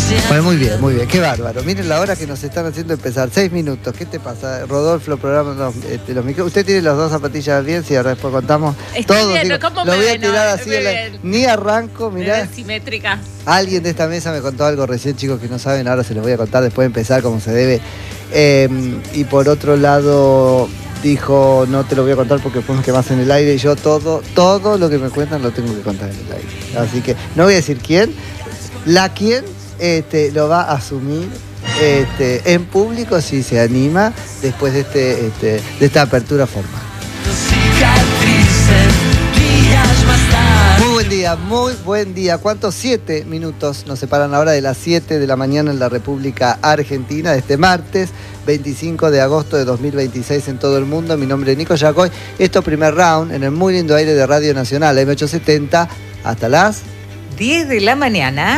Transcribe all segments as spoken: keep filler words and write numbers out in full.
Bueno, muy bien, muy bien, qué bárbaro. Miren la hora que nos están haciendo empezar, seis minutos. ¿Qué te pasa, Rodolfo? Programa los, este, los micrófonos. ¿Usted tiene las dos zapatillas bien? Sí, ahora después contamos. Está todo. bien, Digo, ¿cómo lo me voy a ven? tirar No, así, me la, ven. ni arranco, mirá. Simétrica. Alguien de esta mesa me contó algo recién, chicos, que no saben, ahora se los voy a contar después de empezar como se debe. Eh, y por otro lado, dijo, no te lo voy a contar porque después me quemas en el aire. Y yo todo, todo lo que me cuentan lo tengo que contar en el aire. Así que no voy a decir quién, la quién este, lo va a asumir este, en público si se anima después de, este, este, de esta apertura formal. Muy buen día, muy buen día. ¿Cuántos? Siete minutos nos separan ahora de las siete de la mañana en la República Argentina de este martes veinticinco de agosto de dos mil veintiséis en todo el mundo. Mi nombre es Nico Yacoy. Esto primer round en el muy lindo aire de Radio Nacional M ochocientos setenta hasta las diez de la mañana.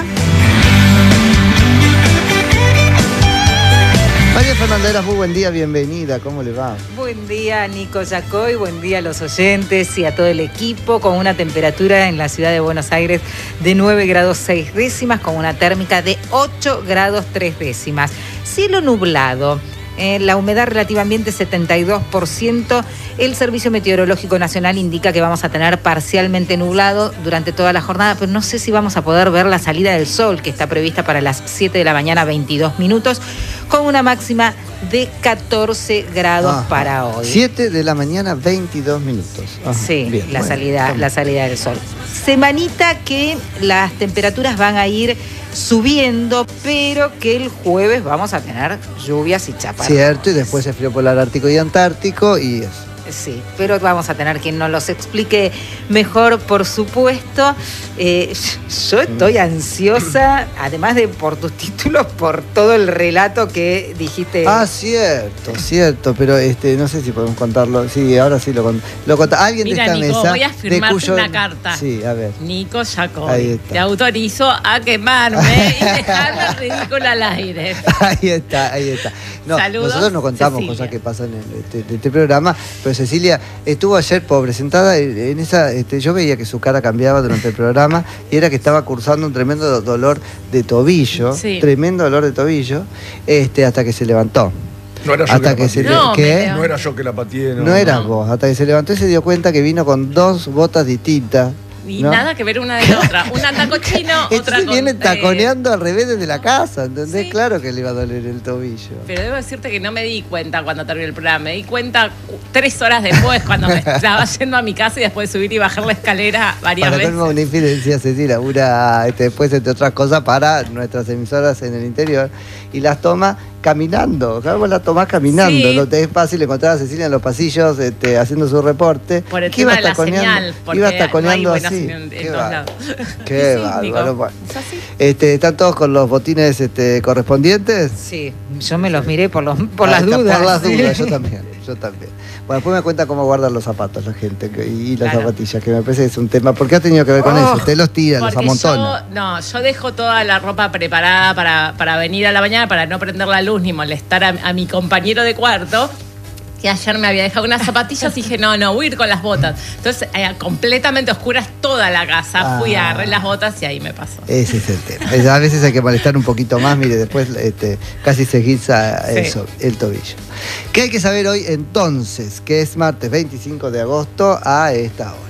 María Fernandera, muy buen día, bienvenida, ¿cómo le va? Buen día, Nico Yacoy, buen día a los oyentes y a todo el equipo, con una temperatura en la ciudad de Buenos Aires de nueve grados seis décimas, con una térmica de ocho grados tres décimas. Cielo nublado. Eh, la humedad relativa ambiente setenta y dos por ciento. El Servicio Meteorológico Nacional indica que vamos a tener parcialmente nublado durante toda la jornada, pero no sé si vamos a poder ver la salida del sol, que está prevista para las siete de la mañana, veintidós minutos, con una máxima de catorce grados Ajá. para hoy. siete de la mañana, veintidós minutos. Ajá. Sí, Bien, la, bueno, salida, la salida del sol. Semanita que las temperaturas van a ir subiendo, pero que el jueves vamos a tener lluvias y chaparrones. Cierto, y después el frío polar ártico y antártico y eso. Sí, pero vamos a tener quien nos los explique mejor, por supuesto. Eh, yo estoy ansiosa, además de por tus títulos, por todo el relato que dijiste. Ah, cierto, cierto, pero este, no sé si podemos contarlo. Sí, ahora sí lo contamos. Lo conta... Alguien Mira, de esta Nico, mesa. voy a firmarte cuyo... una carta. Sí, a ver. Nico Yacoy, Ahí está. te autorizo a quemarme y dejarme ridícula al aire. Ahí está, ahí está. No, Saludos, nosotros no contamos Cecilia. cosas que pasan en este, en este programa, pero Cecilia estuvo ayer, pobre, sentada en esa, este, yo veía que su cara cambiaba durante el programa y era que estaba cursando un tremendo dolor de tobillo, Sí. tremendo dolor de tobillo, este, hasta que se levantó. No era yo Hasta que que la se pateé. le- No, ¿qué? me No era yo que la pateé. No, No eras no. vos, hasta que se levantó y se dio cuenta que vino con dos botas distintas. Y ¿no? nada que ver una de la otra. Una taco chino, otra Entonces con... viene eh, taconeando al revés desde la casa, ¿entendés? Sí. Claro que le iba a doler el tobillo. Pero debo decirte que no me di cuenta cuando terminé el programa. Me di cuenta tres horas después, cuando me estaba yendo a mi casa y después de subir y bajar la escalera varias Para veces. colmo, una infidencia, Cecilia, una, este, después, entre otras cosas, para nuestras emisoras en el interior, y las toma caminando. Claro, vos las tomás caminando. Sí. No te es fácil encontrar a Cecilia en los pasillos este, haciendo su reporte. Por el ¿Qué tema iba de la taconeando? señal, porque Iba no hay taconeando buena así. señal en Qué todos bárbaro. lados. Qué Sí, bárbaro. Nico, Bueno. ¿es así? Este, ¿Están todos con los botines este, correspondientes? Sí, yo me los miré por, los, por Ah, las está, dudas. Por las sí. dudas, yo también, yo también. Bueno, después me cuenta cómo guardan los zapatos la gente que- y las Claro. zapatillas, que me parece que es un tema. ¿Por qué ha tenido que ver con Oh, eso? Usted los tira, los Porque amontona. yo, no, yo dejo toda la ropa preparada para, para venir a la mañana, para no prender la luz ni molestar a, a mi compañero de cuarto, que ayer me había dejado unas zapatillas y dije, no, no, voy a ir con las botas. Entonces, eh, completamente oscuras toda la casa. Ah. Fui, agarré las botas y ahí me pasó. Ese es el tema. Es- A veces hay que molestar un poquito más, mire, después este, casi se guisa Sí. eso, el tobillo. ¿Qué hay que saber hoy entonces? Que es martes veinticinco de agosto a esta hora.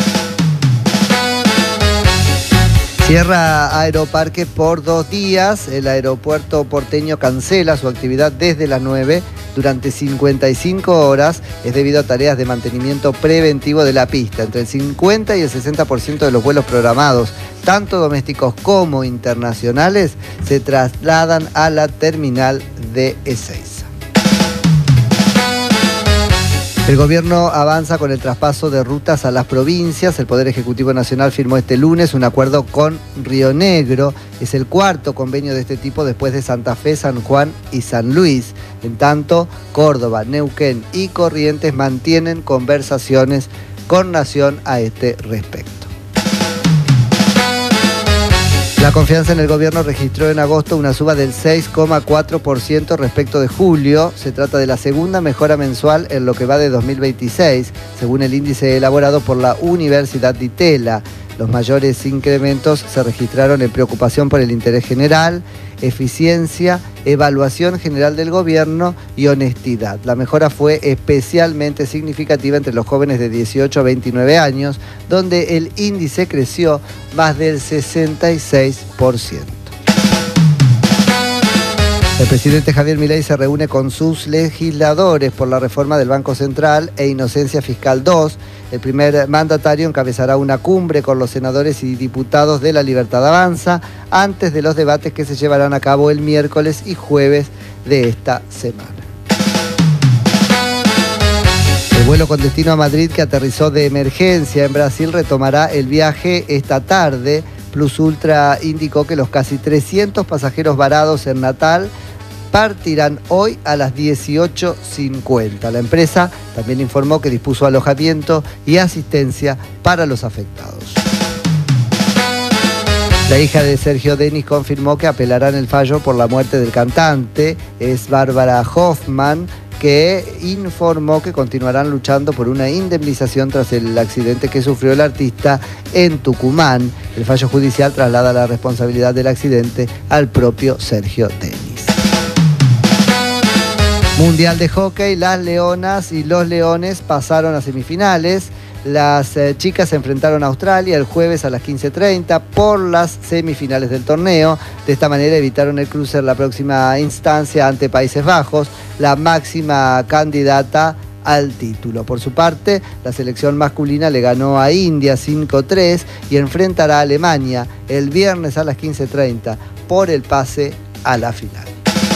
Cierra Aeroparque por dos días. El aeropuerto porteño cancela su actividad desde las nueve durante cincuenta y cinco horas. Es debido a tareas de mantenimiento preventivo de la pista. Entre el cincuenta y el sesenta por ciento de los vuelos programados, tanto domésticos como internacionales, se trasladan a la terminal de Ezeiza. El gobierno avanza con el traspaso de rutas a las provincias. El Poder Ejecutivo Nacional firmó este lunes un acuerdo con Río Negro. Es el cuarto convenio de este tipo después de Santa Fe, San Juan y San Luis. En tanto, Córdoba, Neuquén y Corrientes mantienen conversaciones con Nación a este respecto. La confianza en el gobierno registró en agosto una suba del seis coma cuatro por ciento respecto de julio. Se trata de la segunda mejora mensual en lo que va de dos mil veintiséis, según el índice elaborado por la Universidad de Itela. Los mayores incrementos se registraron en preocupación por el interés general, eficiencia, evaluación general del gobierno y honestidad. La mejora fue especialmente significativa entre los jóvenes de dieciocho a veintinueve años, donde el índice creció más del sesenta y seis por ciento. El presidente Javier Milei se reúne con sus legisladores por la reforma del Banco Central e Inocencia Fiscal dos. El primer mandatario encabezará una cumbre con los senadores y diputados de La Libertad Avanza antes de los debates que se llevarán a cabo el miércoles y jueves de esta semana. El vuelo con destino a Madrid, que aterrizó de emergencia en Brasil, retomará el viaje esta tarde. Plus Ultra indicó que los casi trescientos pasajeros varados en Natal partirán hoy a las dieciocho cincuenta. La empresa también informó que dispuso alojamiento y asistencia para los afectados. La hija de Sergio Denis confirmó que apelará en el fallo por la muerte del cantante. Es Bárbara Hoffman, que informó que continuarán luchando por una indemnización tras el accidente que sufrió el artista en Tucumán. El fallo judicial traslada la responsabilidad del accidente al propio Sergio Denis. Mundial de Hockey, las Leonas y los Leones pasaron a semifinales. Las eh, chicas se enfrentaron a Australia el jueves a las quince treinta por las semifinales del torneo. De esta manera evitaron el cruce en la próxima instancia ante Países Bajos, la máxima candidata al título. Por su parte, la selección masculina le ganó a India cinco tres y enfrentará a Alemania el viernes a las quince treinta por el pase a la final.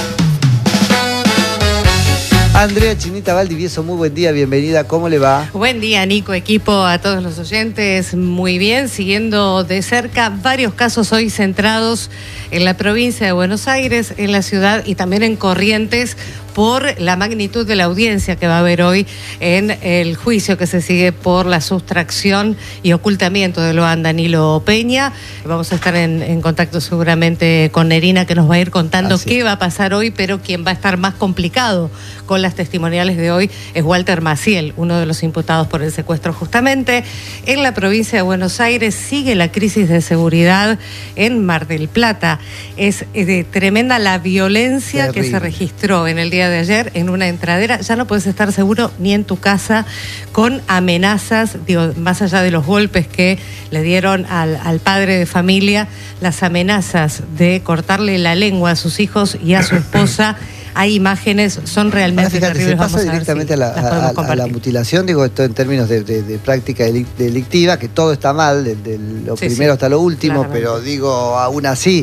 Andrea Chinita Valdivieso, muy buen día, bienvenida, ¿cómo le va? Buen día, Nico, equipo, a todos los oyentes, muy bien, siguiendo de cerca varios casos hoy centrados en la provincia de Buenos Aires, en la ciudad y también en Corrientes, por la magnitud de la audiencia que va a haber hoy en el juicio que se sigue por la sustracción y ocultamiento de Loan Danilo Peña. Vamos a estar en, en contacto seguramente con Nerina, que nos va a ir contando Así. qué va a pasar hoy, pero quien va a estar más complicado con las testimoniales de hoy es Walter Maciel, uno de los imputados por el secuestro justamente. En la provincia de Buenos Aires sigue la crisis de seguridad en Mar del Plata. Es, es de tremenda la violencia Terrible. que se registró en el día de ayer en una entradera. Ya no puedes estar seguro ni en tu casa, con amenazas, digo, más allá de los golpes que le dieron al, al padre de familia, las amenazas de cortarle la lengua a sus hijos y a su esposa. Hay imágenes, son realmente fíjate, terribles. Se pasa directamente si a, la, a, a, a la mutilación, digo, esto en términos de, de, de práctica delictiva, que todo está mal, de, de lo sí, primero sí, hasta lo último, claramente. Pero digo, aún así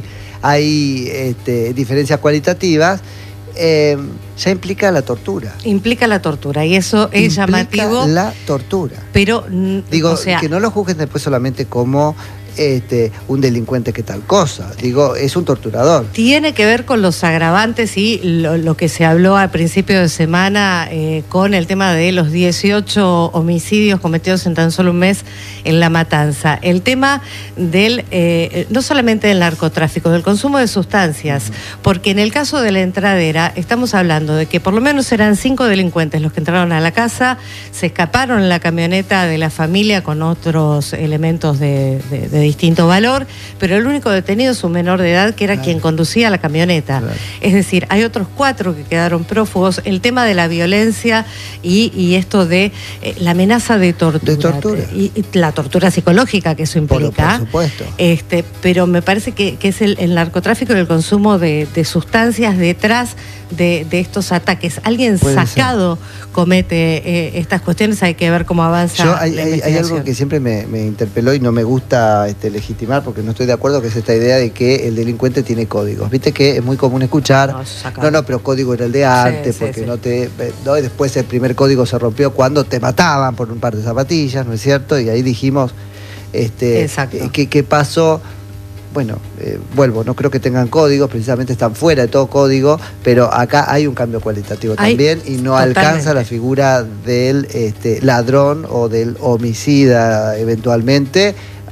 hay este, diferencias cualitativas. Eh, ya implica la tortura. Implica la tortura y eso es implica llamativo. La tortura. Pero, digo, o sea, que no lo juzguen después solamente como Este, un delincuente que tal cosa. Digo, es un torturador. Tiene que ver con los agravantes y lo, lo que se habló al principio de semana eh, con el tema de los dieciocho homicidios cometidos en tan solo un mes en La Matanza. El tema del, eh, no solamente del narcotráfico, del consumo de sustancias, uh-huh. porque en el caso de la entradera estamos hablando de que por lo menos eran cinco delincuentes los que entraron a la casa, se escaparon en la camioneta de la familia con otros elementos de, de, de distinto valor, pero el único detenido es un menor de edad que era claro. quien conducía la camioneta. Claro. Es decir, hay otros cuatro que quedaron prófugos. El tema de la violencia y, y esto de eh, la amenaza de tortura. De tortura. Y, y la tortura psicológica que eso implica. Por, por supuesto. Este, pero me parece que, que es el, el narcotráfico y el consumo de, de sustancias detrás de, de estos ataques. Alguien Puede sacado ser. comete eh, estas cuestiones, hay que ver cómo avanza. Yo, hay, hay, hay algo que siempre me, me interpeló y no me gusta Este, legitimar, porque no estoy de acuerdo, que es esta idea de que el delincuente tiene códigos. Viste que es muy común escuchar, no, no, no, pero código era el de antes, sí, porque sí, no te... No, y después el primer código se rompió cuando te mataban por un par de zapatillas, ¿no es cierto? Y ahí dijimos, este, ¿qué, qué pasó? Bueno, eh, vuelvo, no creo que tengan códigos, precisamente están fuera de todo código, pero acá hay un cambio cualitativo hay, también y no totalmente. alcanza la figura del este, ladrón o del homicida eventualmente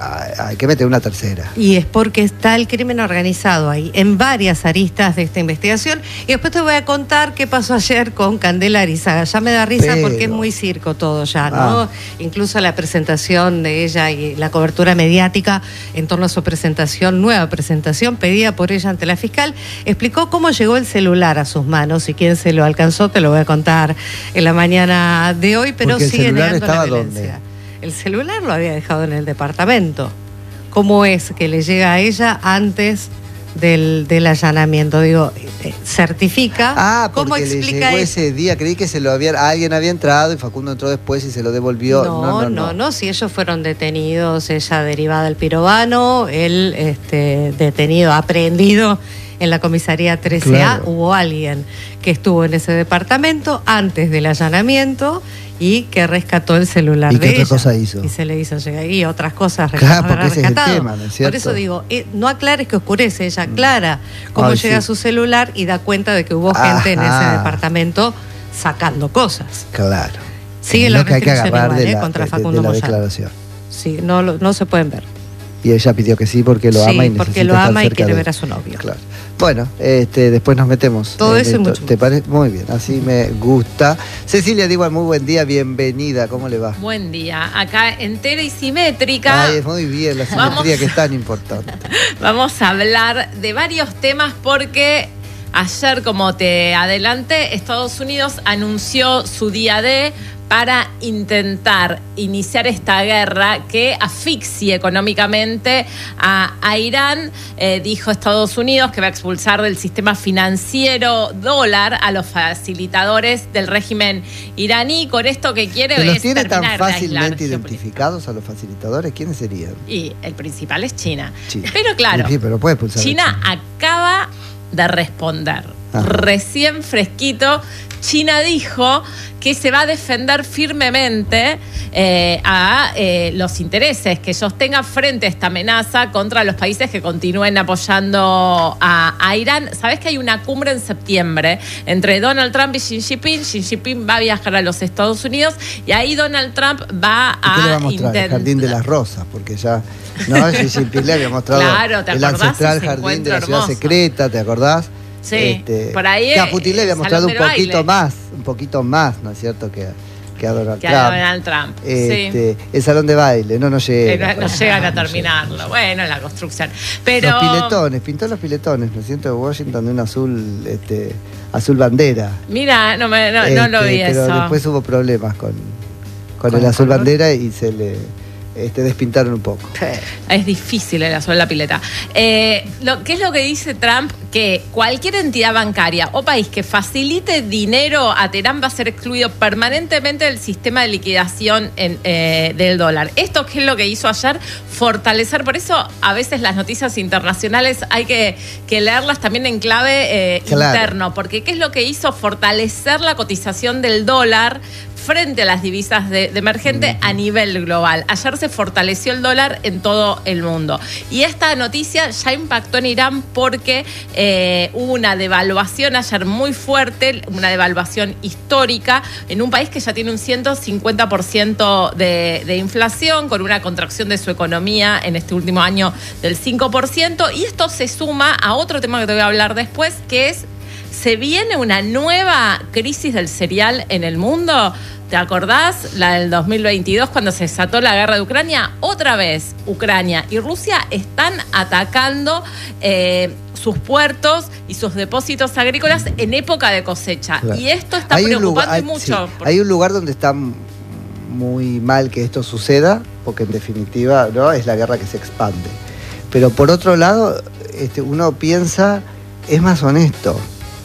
hay que meter una tercera. Y es porque está el crimen organizado ahí, en varias aristas de esta investigación. Y después te voy a contar qué pasó ayer con Candela Arizaga. Ya me da risa Pero... porque es muy circo todo ya, ¿no? Ah. Incluso la presentación de ella y la cobertura mediática en torno a su presentación, nueva presentación, pedida por ella ante la fiscal, explicó cómo llegó el celular a sus manos y quién se lo alcanzó, te lo voy a contar en la mañana de hoy, pero porque sigue el celular negando estaba la violencia. ¿Dónde? El celular lo había dejado en el departamento. ¿Cómo es que le llega a ella antes del, del allanamiento? Digo, eh, certifica. Ah, porque ¿Cómo le explica llegó eso? ese día, creí que se lo había, alguien había entrado y Facundo entró después y se lo devolvió. No, no, no, no, no, no, si ellos fueron detenidos, ella derivada del pirobano, él este, detenido, aprehendido en la comisaría trece A, claro. Hubo alguien que estuvo en ese departamento antes del allanamiento y que rescató el celular ¿Y de qué otra ella. cosa hizo? Y se le hizo llegar. Y otras cosas claro, porque ese rescatado. Es el tema, ¿no es cierto? Por eso digo, eh, no aclares que oscurece, ella aclara cómo Ay, llega sí. su celular y da cuenta de que hubo Ajá. gente en ese departamento sacando cosas. Claro. Sigue es la lo que hay que restricción agarrar igual, de eh, la, contra de, Facundo de la Moyano. declaración. Sí, no, lo- no se pueden ver. Y ella pidió que sí porque lo Sí, ama y porque necesita lo estar ama y cerca quiere de ver él. a su novio. Claro. Bueno, este, después nos metemos. Todo en eso y esto. mucho ¿Te más. parece? Muy bien, así me gusta. Cecilia, digo, muy buen día, bienvenida. ¿Cómo le va? Buen día. Acá entera y simétrica. Ay, es muy bien la simetría Vamos. que es tan importante. Vamos a hablar de varios temas porque ayer, como te adelanté, Estados Unidos anunció su día D para intentar iniciar esta guerra que asfixie económicamente a, a Irán. Eh, dijo Estados Unidos que va a expulsar del sistema financiero dólar a los facilitadores del régimen iraní. Con esto que quiere ¿Se los es tiene tan terminar de aislar fácilmente geopolítica. identificados a los facilitadores? ¿Quiénes serían? Y el principal es China. China. Pero claro, Sí, pero puede expulsar a China acaba de responder. Ajá. Recién fresquito, China dijo que se va a defender firmemente eh, a eh, los intereses que ellos tengan frente a esta amenaza contra los países que continúen apoyando a, a Irán. ¿Sabés que hay una cumbre en septiembre entre Donald Trump y Xi Jinping? Xi Jinping va a viajar a los Estados Unidos y ahí Donald Trump va ¿Y qué le va a a mostrar? El intentar... Jardín de las Rosas, porque ya no, Xi Jinping le había mostrado Claro, ¿te el acordás ancestral ese jardín de encuentro la ciudad hermoso? secreta, ¿te acordás? Sí, por ahí que a es Putin le había el mostrado un salón del poquito baile. más, un poquito más, ¿no es cierto? Que, que a Donald Que Trump. a Donald Trump, Este, sí. El salón de baile, no, no Eh, llega. no, no llegan a terminarlo. Bueno, la construcción. Pero Los piletones, pintó los piletones, ¿no es cierto? De Washington de un azul, este, azul bandera. mira, no, me, no, no lo Este, vi pero eso. después hubo problemas con, con, ¿Con el el azul color? bandera y se le este, despintaron un poco. Es difícil el azul de la pileta. Eh, lo, ¿Qué es lo que dice Trump? Que cualquier entidad bancaria o país que facilite dinero a Teherán va a ser excluido permanentemente del sistema de liquidación en, eh, del dólar. ¿Esto qué es lo que hizo ayer? Fortalecer. Por eso a veces las noticias internacionales hay que, que leerlas también en clave eh, Claro. interno. Porque ¿qué es lo que hizo? Fortalecer la cotización del dólar frente a las divisas de, de emergente a nivel global. Ayer se fortaleció el dólar en todo el mundo. Y esta noticia ya impactó en Irán porque eh, hubo una devaluación ayer muy fuerte, una devaluación histórica en un país que ya tiene un ciento cincuenta por ciento de, de inflación, con una contracción de su economía en este último año del cinco por ciento. Y esto se suma a otro tema que te voy a hablar después, que es ¿se viene una nueva crisis del cereal en el mundo? ¿Te acordás? La del dos mil veintidós, cuando se desató la guerra de Ucrania. Otra vez, Ucrania y Rusia están atacando eh, sus puertos y sus depósitos agrícolas en época de cosecha. Claro. Y esto está Hay un preocupando lugar- hay- mucho. sí, hay un lugar donde está m- muy mal que esto suceda, porque en definitiva, ¿no?, es la guerra que se expande. Pero por otro lado, este, uno piensa, es más honesto.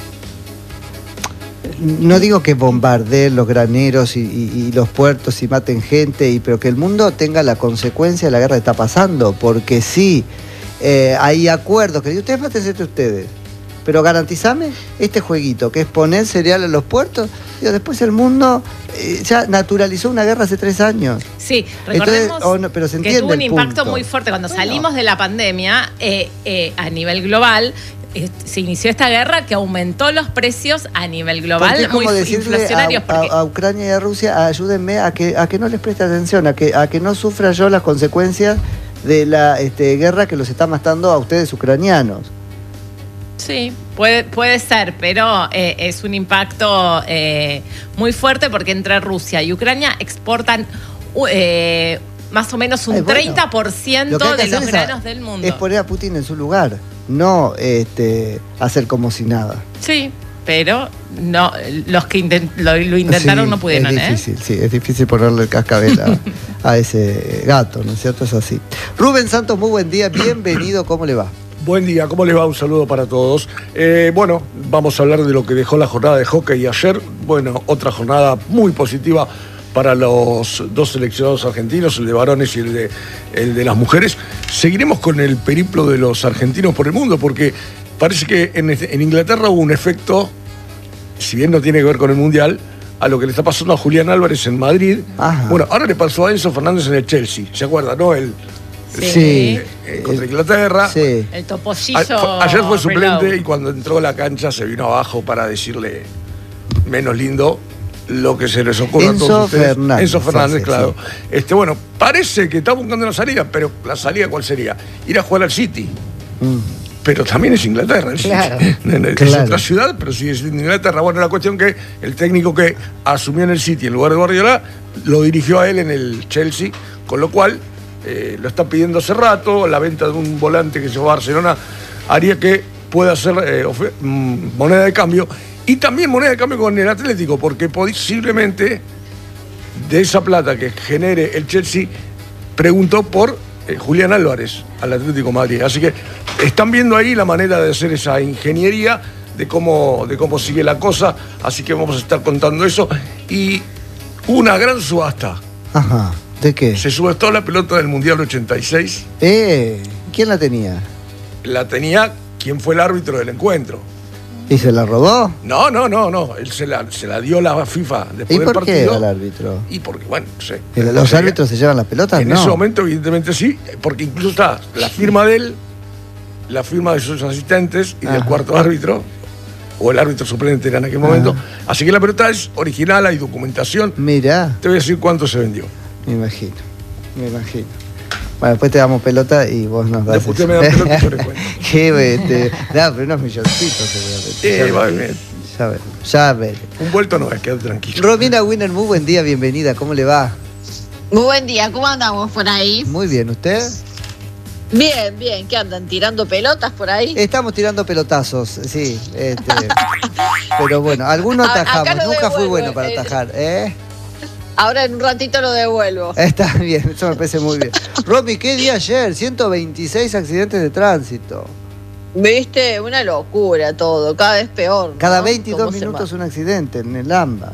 No digo que bombardeen los graneros y, y- y los puertos y maten gente, y, pero que el mundo tenga la consecuencia de la guerra que está pasando, porque sí, eh, hay acuerdos que ustedes mátense entre ustedes, pero garantizame este jueguito, que es poner cereal en los puertos. Digo, después el mundo eh, ya naturalizó una guerra hace tres años. Sí, Entonces, recordemos oh, no, pero se que entiende tuvo un el impacto punto. muy fuerte cuando Bueno. salimos de la pandemia eh, eh, a nivel global. eh, Se inició esta guerra que aumentó los precios a nivel Porque global, es como muy decirle inflacionarios. a, a- porque- a Ucrania y a Rusia, ayúdenme a que, a que no les preste atención, a que, a que no sufra yo las consecuencias de la este, guerra que los está matando a ustedes ucranianos. Sí, puede, puede ser, pero eh, es un impacto eh, muy fuerte porque entre Rusia y Ucrania exportan eh, más o menos un Ay, bueno, treinta por ciento de los granos a, del mundo. Es poner a Putin en su lugar, no este, hacer como si nada. Sí, pero no, los que intent, lo, lo intentaron sí, no pudieron. Es difícil, ¿eh? Sí, es difícil ponerle el cascabel a, a ese gato, ¿no es cierto? Es así. Rubén Santos, muy buen día, bienvenido, ¿cómo le va? Buen día, ¿cómo les va? Un saludo para todos. Eh, bueno, vamos a hablar de lo que dejó la jornada de hockey ayer. Bueno, otra jornada muy positiva para los dos seleccionados argentinos, el de varones y el de, el de las mujeres. Seguiremos con el periplo de los argentinos por el mundo, porque parece que en, en Inglaterra hubo un efecto, si bien no tiene que ver con el Mundial, a lo que le está pasando a Julián Álvarez en Madrid. Ajá. Bueno, ahora le pasó a Enzo Fernández en el Chelsea, ¿se acuerdan, no? El, Sí. Eh, contra Inglaterra. Sí. El topollillo. A, ayer fue suplente reload. Y cuando entró a la cancha se vino abajo para decirle menos lindo lo que se les ocurre Enzo a todos ustedes. Fernández, Enzo Fernández, sí, claro. Sí. Este, bueno, parece que está buscando una salida, pero la salida ¿cuál sería? Ir a jugar al City. Mm. Pero también es Inglaterra. El claro. City. Es claro. otra ciudad, pero sigue siendo Inglaterra. Bueno, la cuestión que el técnico que asumió en el City en lugar de Guardiola lo dirigió a él en el Chelsea, con lo cual Eh, lo está pidiendo hace rato. La venta de un volante que se va a Barcelona haría que pueda ser eh, mm, moneda de cambio, y también moneda de cambio con el Atlético, porque posiblemente de esa plata que genere el Chelsea preguntó por eh, Julián Álvarez al Atlético de Madrid. Así que están viendo ahí la manera de hacer esa ingeniería de cómo, de cómo sigue la cosa, así que vamos a estar contando eso. Y una gran subasta. Ajá. ¿De qué? Se subastó la pelota del Mundial ochenta y seis. Eh, ¿quién la tenía? La tenía quien fue el árbitro del encuentro. ¿Y se la robó? No, no, no, no. Él se la, se la dio la FIFA después ¿Y del por partido. qué al árbitro? Y porque, bueno, no sé. ¿Los no sé, árbitros se llevan las pelotas? En no. ese momento, evidentemente sí, porque incluso está la firma de él, la firma de sus asistentes y Ajá. del cuarto árbitro, o el árbitro suplente era en aquel momento. Ajá. Así que la pelota es original, hay documentación. Mirá. Te voy a decir cuánto se vendió. Me imagino, me imagino. Bueno, después te damos pelota y vos nos das. Después usted me da pelota y yo le cuento. Qué este, no, pero unos milloncitos seguramente. Sí, va bien. Ya ver, ya ver. Un vuelto no es, quédate tranquilo. Romina Winner, muy buen día, bienvenida, ¿cómo le va? Muy buen día, ¿cómo andamos por ahí? Muy bien, ¿usted? Bien, bien, ¿qué andan? ¿Tirando pelotas por ahí? Estamos tirando pelotazos, sí. Este, pero bueno, algunos atajamos, nunca fui bueno para atajar, ¿eh? Ahora en un ratito lo devuelvo. Está bien, eso me parece muy bien. Romy, ¿qué día ayer? ciento veintiséis accidentes de tránsito. Viste, una locura todo, cada vez peor, ¿no? Cada veintidós minutos un accidente en el AMBA.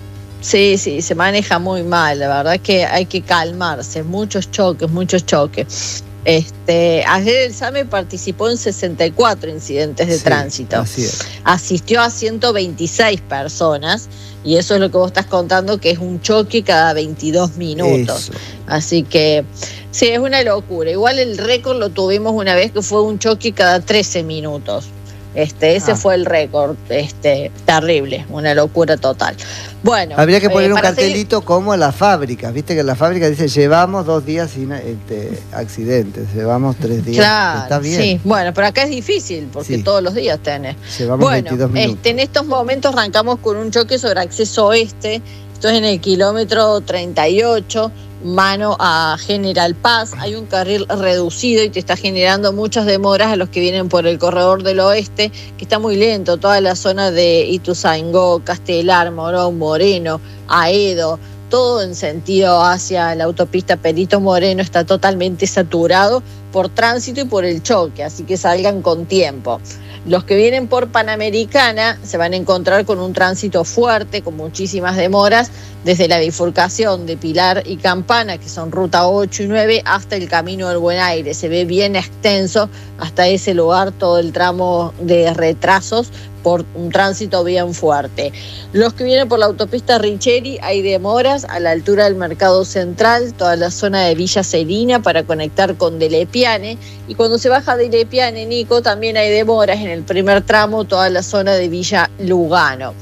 Sí, sí, se maneja muy mal, la verdad es que hay que calmarse, muchos choques, muchos choques. Este, ayer el SAME participó en sesenta y cuatro incidentes de sí, tránsito. Así es. Asistió a ciento veintiséis personas, y eso es lo que vos estás contando, que es un choque cada veintidós minutos. Eso. Así que sí, es una locura. Igual el récord lo tuvimos una vez, que fue un choque cada trece minutos. Este, ese ah. fue el récord, este, terrible, una locura total. Bueno, habría que poner eh, un cartelito seguir... como en las fábricas, viste que en la fábrica dice llevamos dos días sin este, accidentes, llevamos tres días. Claro, está bien. Sí, bueno, pero acá es difícil porque sí. todos los días tenés. Llevamos bueno, veintidós minutos. Este, en estos momentos arrancamos con un choque sobre acceso oeste, esto es en el kilómetro treinta y ocho, mano a General Paz. Hay un carril reducido y te está generando muchas demoras a los que vienen por el corredor del oeste, que está muy lento, toda la zona de Ituzaingó, Castelar, Morón, Moreno, Aedo, todo en sentido hacia la autopista Perito Moreno está totalmente saturado por tránsito y por el choque, así que salgan con tiempo. Los que vienen por Panamericana se van a encontrar con un tránsito fuerte, con muchísimas demoras, desde la bifurcación de Pilar y Campana, que son ruta ocho y nueve, hasta el Camino del Buen Aire. Se ve bien extenso hasta ese lugar todo el tramo de retrasos por un tránsito bien fuerte. Los que vienen por la autopista Richeri, hay demoras a la altura del Mercado Central, toda la zona de Villa Celina para conectar con Delepiane, y cuando se baja de Delepiane, Nico, también hay demoras en el primer tramo, toda la zona de Villa Lugano.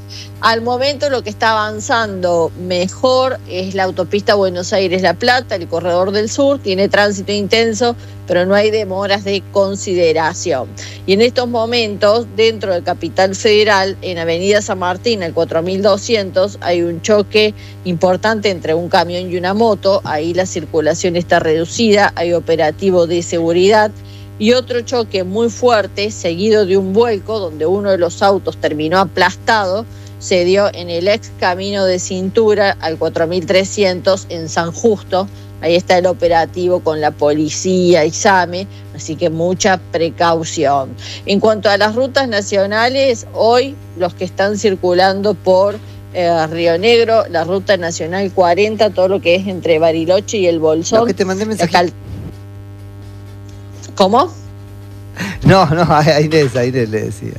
Al momento lo que está avanzando mejor es la autopista Buenos Aires-La Plata, el corredor del sur, tiene tránsito intenso, pero no hay demoras de consideración. Y en estos momentos, dentro de Capital Federal, en Avenida San Martín, el cuatro mil doscientos, hay un choque importante entre un camión y una moto, ahí la circulación está reducida, hay operativo de seguridad. Y otro choque muy fuerte, seguido de un vuelco, donde uno de los autos terminó aplastado, se dio en el ex camino de cintura al cuatro mil trescientos en San Justo. Ahí está el operativo con la policía y SAME, así que mucha precaución. En cuanto a las rutas nacionales, hoy los que están circulando por eh, Río Negro, la ruta nacional cuarenta, todo lo que es entre Bariloche y el Bolsón. No, que te mandé mensaje. Cal... ¿Cómo? No, no, a Inés, a Inés le decía.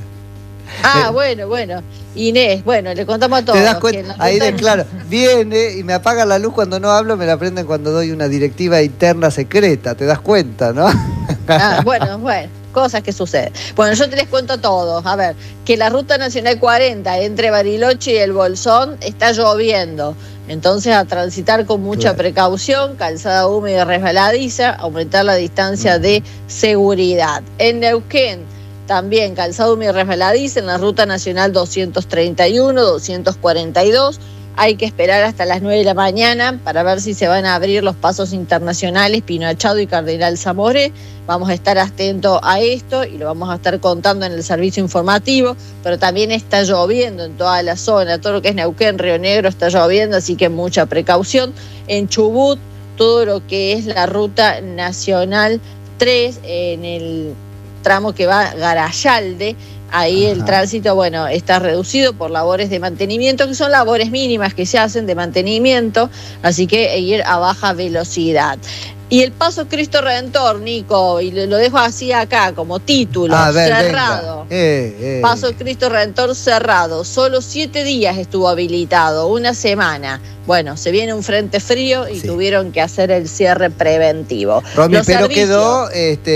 Ah, Eh, bueno, bueno. Inés, bueno, le contamos a todos. ¿Te das que cuenta? en la Ahí ruta- de claro, viene y me apaga la luz cuando no hablo, me la prenden cuando doy una directiva interna secreta, ¿te das cuenta, no? Ah, bueno, bueno, cosas que suceden. Bueno, yo te les cuento a todos. A ver, que la ruta nacional cuarenta entre Bariloche y el Bolsón está lloviendo. Entonces a transitar con mucha Claro. precaución, calzada húmeda y resbaladiza, aumentar la distancia de seguridad. En Neuquén, también calzada húmeda y resbaladiza en la ruta nacional doscientos treinta y uno, doscientos cuarenta y dos. Hay que esperar hasta las nueve de la mañana para ver si se van a abrir los pasos internacionales Pino Achado y Cardenal Zamoré. Vamos a estar atentos a esto y lo vamos a estar contando en el servicio informativo, pero también está lloviendo en toda la zona, todo lo que es Neuquén, Río Negro está lloviendo, así que mucha precaución. En Chubut, todo lo que es la ruta nacional tres, en el tramo que va a Garayalde, ahí el Ajá. tránsito, bueno, está reducido por labores de mantenimiento, que son labores mínimas que se hacen de mantenimiento, así que ir a baja velocidad. Y el Paso Cristo Redentor, Nico, y lo lo dejo así acá como título, A ver, cerrado. venga. Eh, eh. Paso Cristo Redentor cerrado, solo siete días estuvo habilitado, una semana. Bueno, se viene un frente frío y Sí. tuvieron que hacer el cierre preventivo. Romy, Los pero servicios- quedó,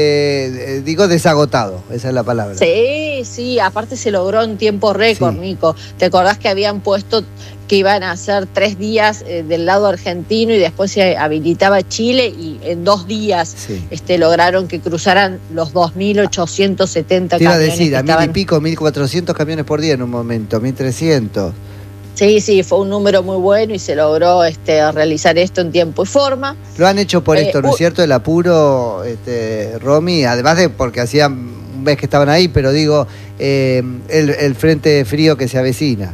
este, eh, digo, desagotado, esa es la palabra. Sí, sí, aparte se logró en tiempo récord, Sí. Nico. ¿Te acordás que habían puesto que iban a hacer tres días eh, del lado argentino y después se habilitaba Chile y en dos días Sí. este, lograron que cruzaran los dos mil ochocientos setenta Te iba a camiones decir, que a mil y estaban... pico, mil cuatrocientos camiones por día en un momento, mil trescientos. Sí, sí, fue un número muy bueno y se logró este, realizar esto en tiempo y forma. Lo han hecho por Eh, esto, ¿no es u- cierto? El apuro, este, Romy, además de porque hacían un mes que estaban ahí, pero digo, eh, el, el frente frío que se avecina.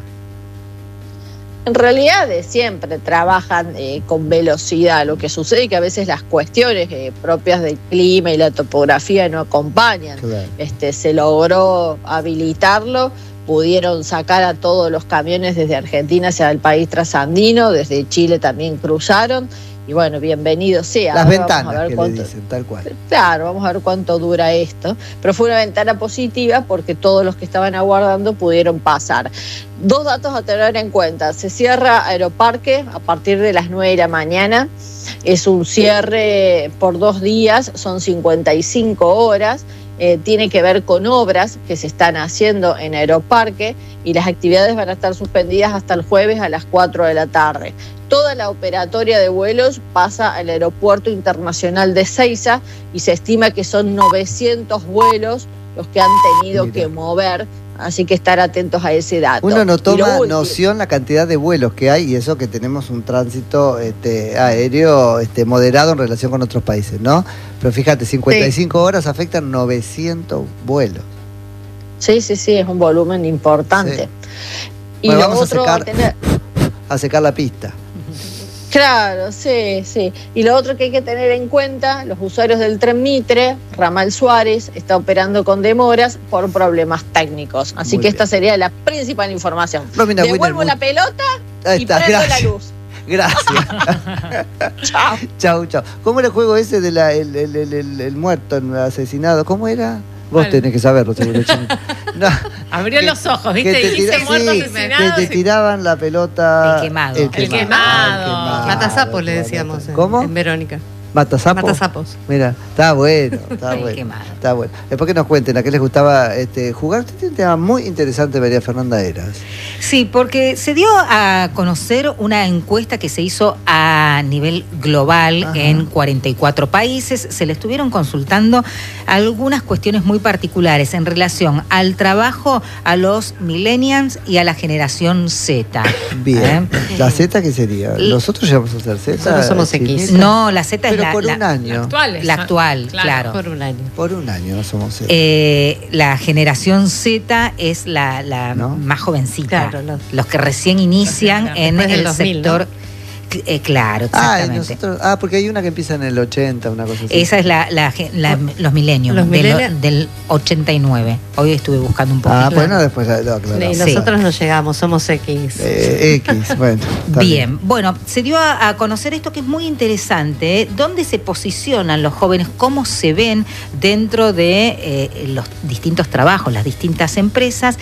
En realidad de siempre trabajan eh, con velocidad. Lo que sucede es que a veces las cuestiones eh, propias del clima y la topografía no acompañan. Claro. Este, se logró habilitarlo, pudieron sacar a todos los camiones desde Argentina hacia el país trasandino, desde Chile también cruzaron. Y bueno, bienvenido sea. Las Ahora vamos a ventanas ver que le cuánto- dicen, tal cual. Claro, vamos a ver cuánto dura esto. Pero fue una ventana positiva porque todos los que estaban aguardando pudieron pasar. Dos datos a tener en cuenta. Se cierra Aeroparque a partir de las nueve de la mañana. Es un cierre por dos días, son cincuenta y cinco horas. Eh, tiene que ver con obras que se están haciendo en Aeroparque y las actividades van a estar suspendidas hasta el jueves a las cuatro de la tarde. Toda la operatoria de vuelos pasa al Aeropuerto Internacional de Ezeiza y se estima que son novecientos vuelos los que han tenido Mira. que mover, así que estar atentos a ese dato. Uno no Y lo toma último- noción la cantidad de vuelos que hay y eso que tenemos un tránsito este, aéreo este, moderado en relación con otros países, ¿no? Pero fíjate, cincuenta y cinco horas afectan novecientos vuelos. Sí, sí, sí, es un volumen importante. Y Bueno, lo vamos a otro a secar- tener... A secar la pista. Claro, sí, sí. Y lo otro que hay que tener en cuenta, los usuarios del tren Mitre, Ramal Suárez, está operando con demoras por problemas técnicos. Así Muy que bien. esta sería la principal información. Romina Devuelvo Winner, la pelota Ahí y está, prendo gracias. la luz. Gracias. Chao. Chau, chau. ¿Cómo era el juego ese del el, el, el, el, el muerto, el asesinado? ¿Cómo era? Vos ¿Cuál? tenés que saberlo, seguro. Chino. No, Abrió que- los ojos, ¿viste? que te Dijiste tira- muerto sí, asesinado. que te sí. tiraban la pelota. El quemado. El quemado. el Matasapo le claro. decíamos en, ¿Cómo? en Verónica. ¿Matasapo? Matasapos. Mira, está bueno, está Ay, bueno. qué malo. Está bueno. Después que nos cuenten a qué les gustaba este, jugar. Usted tiene un tema muy interesante, María Fernanda Eras. Sí, porque se dio a conocer una encuesta que se hizo a nivel global. Ajá. En cuarenta y cuatro países. Se le estuvieron consultando algunas cuestiones muy particulares en relación al trabajo a los millennials y a la generación Z. Bien. ¿Eh? ¿La Z qué sería? ¿Nosotros llegamos a ser Z? Nosotros somos X. No, la Z es Pero la, por la, un año. La actual. la actual, claro. Claro. Por un año. Por un año no somos Z. Eh, la generación Z es la, la ¿No? más jovencita. Claro, los- los que recién inician Claro, en después del el dos mil, sector. Eh, claro, ah, y exactamente. nosotros, ah, porque hay una que empieza en el ochenta, una cosa así. Esa es la, la, la- los milenios Los del, millennials. del ochenta y nueve. Hoy estuve buscando un poquito. Ah, bueno, después lo aclaramos. Y nosotros no llegamos, somos X. Eh, X, bueno. está Bien, bueno, se dio a, a conocer esto que es muy interesante, ¿eh? ¿Dónde se posicionan los jóvenes? ¿Cómo se ven dentro de eh, los distintos trabajos, las distintas empresas?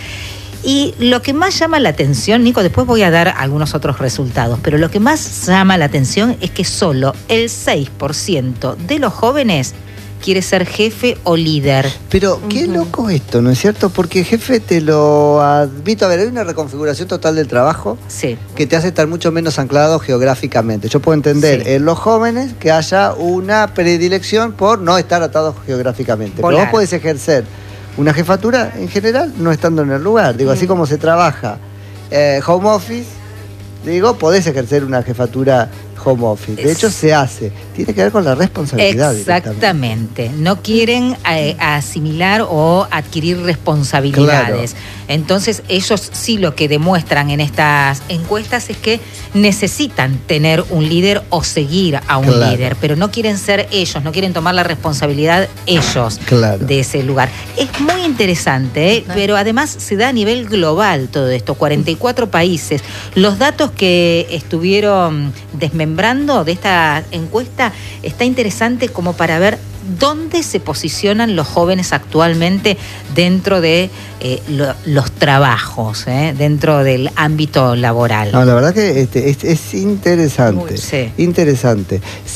Y lo que más llama la atención, Nico, después voy a dar algunos otros resultados, pero lo que más llama la atención es que solo el seis por ciento de los jóvenes quiere ser jefe o líder. Pero qué Ujú. loco esto, ¿no es cierto? Porque, jefe, te lo admito. A ver, hay una reconfiguración total del trabajo Sí. que te hace estar mucho menos anclado geográficamente. Yo puedo entender Sí. en los jóvenes que haya una predilección por no estar atados geográficamente. Pero Volar. vos podés ejercer una jefatura en general no estando en el lugar. Digo, así como se trabaja eh, home office, digo, podés ejercer una jefatura home office. De Es- hecho, se hace. Tiene que ver con la responsabilidad. directamente. Exactamente. No quieren eh, asimilar o adquirir responsabilidades. Entonces, ellos sí lo que demuestran en estas encuestas es que necesitan tener un líder o seguir a un Claro. líder, pero no quieren ser ellos, no quieren tomar la responsabilidad ellos Claro. de ese lugar. Es muy interesante, ¿eh? Pero además se da a nivel global todo esto, cuarenta y cuatro países. Los datos que estuvieron desmembrando de esta encuesta está interesante como para ver dónde se posicionan los jóvenes actualmente dentro de eh, lo- los trabajos, ¿eh? Dentro del ámbito laboral. No, la verdad que este, es, es interesante. Muy, sí. Interesante.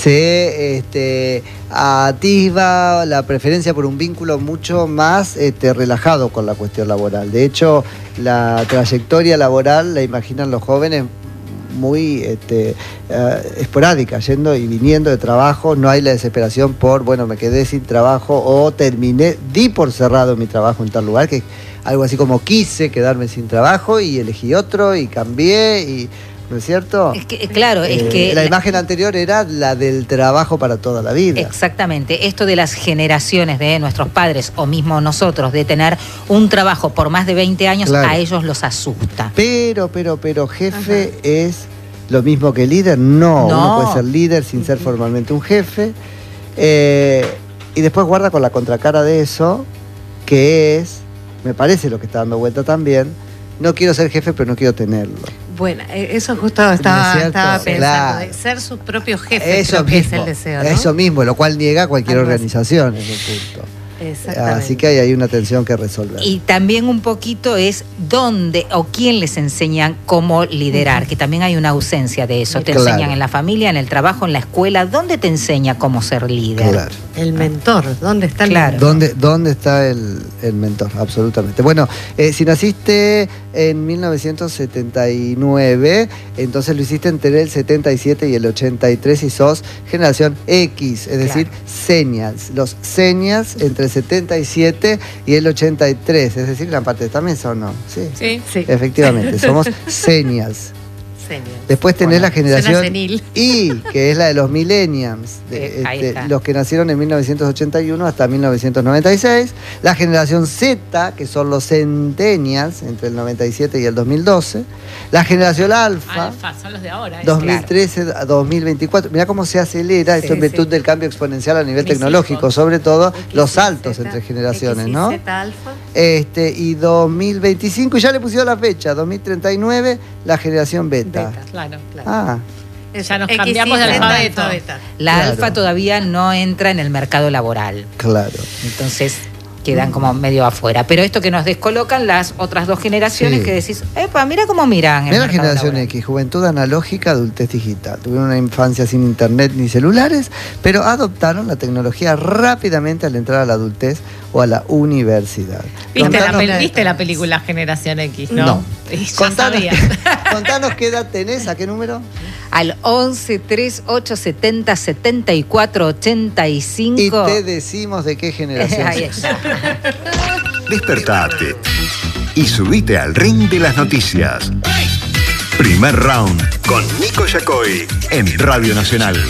Se este, atisba la preferencia por un vínculo mucho más este, relajado con la cuestión laboral. De hecho, la trayectoria laboral la imaginan los jóvenes muy este, eh, esporádica, yendo y viniendo de trabajo. No hay la desesperación por, bueno, me quedé sin trabajo o terminé, di por cerrado mi trabajo en tal lugar, que algo así como quise quedarme sin trabajo y elegí otro y cambié, y ¿no es cierto? Es que, claro, es Eh, que la imagen anterior era la del trabajo para toda la vida. exactamente, esto de las generaciones de nuestros padres o mismo nosotros, de tener un trabajo por más de veinte años, Claro. a ellos los asusta. Pero, pero, pero, jefe es lo mismo que líder. No, No. uno puede ser líder sin ser formalmente un jefe. Eh, y después guarda con la contracara de eso, que es, me parece lo que está dando vuelta también, no quiero ser jefe, pero no quiero tenerlo. Bueno, eh, eso justo estaba, cierto? estaba pensando, Claro. de ser sus propios jefes, Eso creo que es mismo, el deseo, ¿no? eso mismo, lo cual niega cualquier Algo así. organización en un punto. Exactamente. Así que hay ahí una tensión que resolver. Y también un poquito es dónde o quién les enseñan cómo liderar, que también hay una ausencia de eso. Te Claro. enseñan en la familia, en el trabajo, en la escuela. ¿Dónde te enseña cómo ser líder? Claro. El mentor, ¿dónde está el Claro. mentor? ¿Dónde, ¿Dónde está el, el mentor? Absolutamente. Bueno, eh, si naciste en mil novecientos setenta y nueve, entonces lo hiciste entre el setenta y siete y el ochenta y tres y sos generación X, es decir, señas. Los señas entre el setenta y siete y el ochenta y tres, es decir, gran parte de esta mesa, ¿o no? Sí. Sí. Sí, Efectivamente, somos señas. señor. Después tenés Bueno, la generación suena senil. Y, que es la de los millennials, de, Eh, ahí este, está. los que nacieron en mil novecientos ochenta y uno hasta mil novecientos noventa y seis. La generación Z, que son los centennials, entre el noventa y siete y el dos mil doce. La generación Alfa, Alfa, son los de ahora. ¿eh? dos mil trece a dos mil veinticuatro. Mirá cómo se acelera esto en Sí, virtud sí. del cambio exponencial a nivel Mis tecnológico, hijos. sobre todo los X Y saltos Z, entre generaciones, ¿no? X Y Z alfa. Este, y dos mil veinticinco, y ya le pusieron la fecha, dos mil treinta y nueve, la generación beta. Beta. Claro. Claro. Ah, Ya nos X Y cambiamos de Z alfabeto. La Claro. alfa todavía no entra en el mercado laboral. claro. Entonces, quedan como medio afuera. Pero esto que nos descolocan las otras dos generaciones, Sí. que decís, epa, mira cómo miran. el Mira la mercado generación laboral. X, juventud analógica, adultez digital. Tuvieron una infancia sin internet ni celulares, pero adoptaron la tecnología rápidamente al entrar a la adultez o a la universidad. ¿Viste la, Contanos- pel- ¿Viste la película Generación X, no? No. Y ya Contanos, sabía. contanos qué edad tenés, a qué número. Al once, tres, ocho, setenta, setenta y cuatro, ochenta y Y cinco. te decimos de qué generación Ahí sos. está. Despertate y subite al ring de las noticias. Primer round con Nico Yacoy en Radio Nacional.